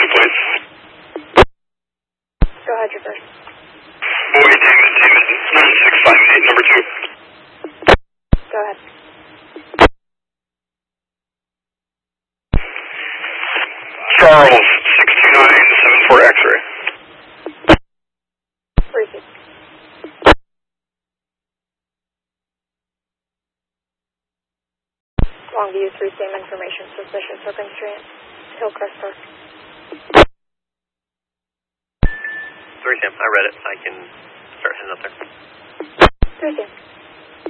please. Go ahead, your first. Boy, Damon, 9658, number 2. Go ahead. Charles, 62974 X-ray. Repeat. Longview 3, same information. Suspicious circumstance. Hillcrest Park. 3 Sam, I read it. I can start heading up there. 3 Sam.